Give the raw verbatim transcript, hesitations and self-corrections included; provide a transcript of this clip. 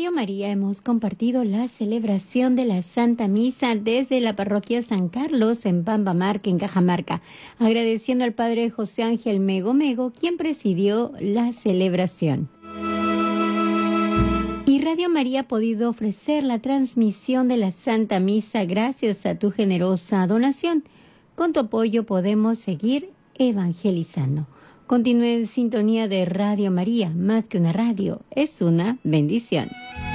Radio María hemos compartido la celebración de la Santa Misa desde la parroquia San Carlos en Pambamarca, en Cajamarca, agradeciendo al Padre José Ángel Mego Mego, quien presidió la celebración. Y Radio María ha podido ofrecer la transmisión de la Santa Misa gracias a tu generosa donación. Con tu apoyo podemos seguir evangelizando. Continúe en sintonía de Radio María, más que una radio, es una bendición.